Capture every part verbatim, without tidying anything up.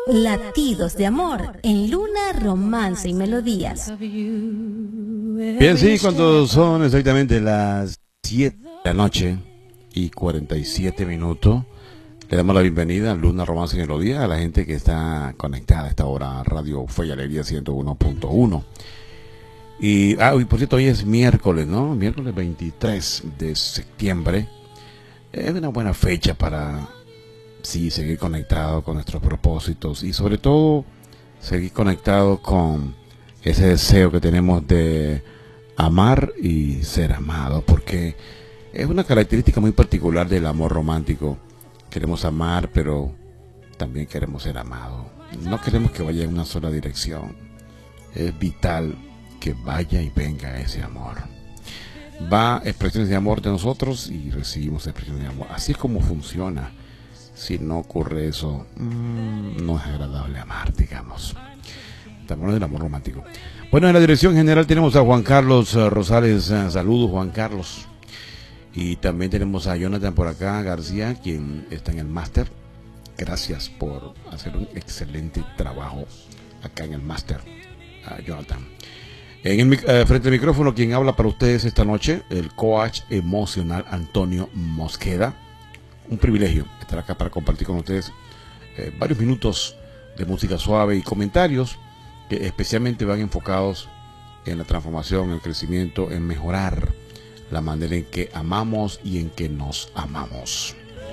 Latidos de Amor en Luna, Romance y Melodías. Bien, sí, cuando son exactamente las siete de la noche y cuarenta y siete minutos, le damos la bienvenida a Luna, Romance y Melodía a la gente que está conectada a esta hora a Radio Fe y Alegría ciento uno punto uno. Y, ah, y por cierto, hoy es miércoles, ¿no? Miércoles veintitrés de septiembre. Es una buena fecha para, sí, seguir conectado con nuestros propósitos y sobre todo seguir conectado con ese deseo que tenemos de amar y ser amado, porque es una característica muy particular del amor romántico. Queremos amar, pero también queremos ser amados. No queremos que vaya en una sola dirección. Es vital que vaya y venga ese amor. Va expresiones de amor de nosotros y recibimos expresiones de amor. Así es como funciona. Si no ocurre eso, mmm, no es agradable amar, digamos. Estamos hablando del amor romántico. Bueno, en la dirección general tenemos a Juan Carlos Rosales. Saludos, Juan Carlos. Y también tenemos a Jonathan por acá, García, quien está en el máster. Gracias por hacer un excelente trabajo acá en el máster, uh, Jonathan. En el, uh, frente al micrófono, quien habla para ustedes esta noche, el coach emocional Antonio Mosqueda. Un privilegio estar acá para compartir con ustedes eh, varios minutos de música suave y comentarios que especialmente van enfocados en la transformación, el crecimiento, en mejorar la manera en que amamos y en que nos amamos.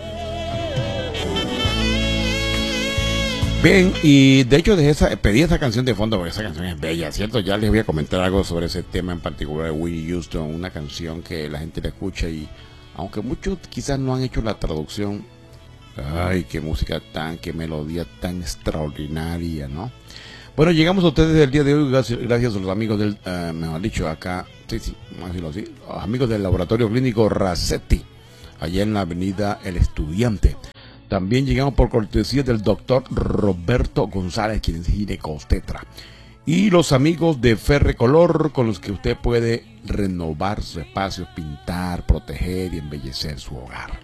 Bien, y de hecho dejé esa, pedí esa canción de fondo porque esa canción es bella, ¿cierto? Ya les voy a comentar algo sobre ese tema en particular de Whitney Houston, una canción que la gente la escucha y aunque muchos quizás no han hecho la traducción, ay, qué música tan, qué melodía tan extraordinaria, ¿no? Bueno, llegamos a ustedes el día de hoy gracias, gracias a los amigos del, uh, mejor dicho, acá, sí, sí, vamos a decirlo así, los amigos del Laboratorio Clínico Racetti, allá en la avenida El Estudiante. También llegamos por cortesía del doctor Roberto González, quien es ginecostetra. Y los amigos de Ferrecolor, con los que usted puede renovar sus espacios, pintar, proteger y embellecer su hogar.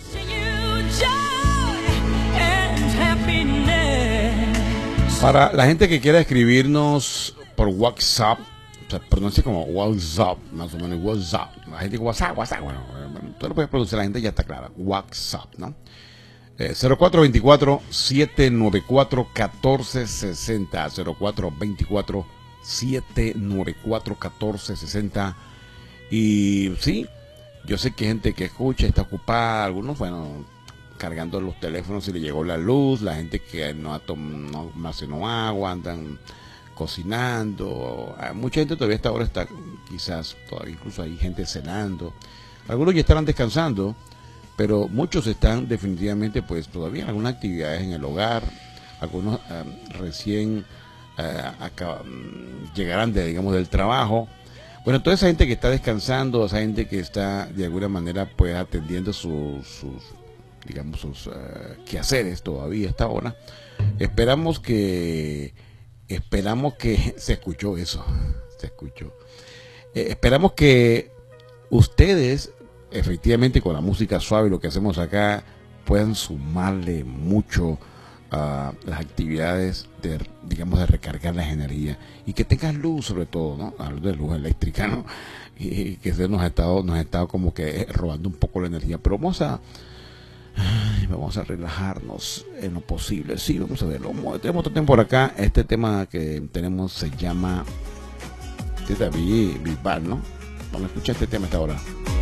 Para la gente que quiera escribirnos por WhatsApp, se pronuncia como WhatsApp, más o menos WhatsApp. La gente dice WhatsApp, WhatsApp, bueno, tú lo puedes pronunciar, la gente ya está clara. WhatsApp, ¿no? Eh, cero cuatro dos cuatro, siete nueve cuatro, uno cuatro seis cero, cero cuatro dos cuatro, siete nueve cuatro, uno cuatro seis cero. Y sí, yo sé que hay gente que escucha, está ocupada, algunos, bueno, cargando los teléfonos si le llegó la luz, la gente que no ha tomado no, no agua, andan cocinando, mucha gente todavía hasta ahora está, quizás, todavía incluso hay gente cenando, algunos ya estarán descansando, pero muchos están definitivamente pues todavía en algunas actividades en el hogar, algunos um, recién uh, acá, um, llegarán de, digamos, del trabajo. Bueno, toda esa gente que está descansando, esa gente que está de alguna manera pues atendiendo sus, sus digamos, sus uh, quehaceres todavía a esta hora, esperamos que, esperamos que, se escuchó eso, se escuchó, eh, esperamos que ustedes efectivamente con la música suave, lo que hacemos acá, puedan sumarle mucho a uh, las actividades de, digamos, de recargar las energías y que tengan luz sobre todo, ¿no? Hablando de luz eléctrica, ¿no? Y, y que se nos ha estado, nos ha estado como que robando un poco la energía, pero vamos a ay, vamos a relajarnos en lo posible. Sí, vamos a verlo. Tenemos otro tema por acá. Este tema que tenemos se llama de David Bisbal, ¿no? Vamos a escuchar este tema hasta ahora.